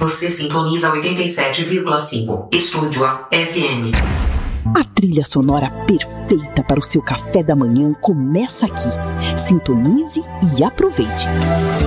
Você sintoniza 87,5. Estúdio A FM. A trilha sonora perfeita para o seu café da manhã começa aqui. Sintonize e aproveite.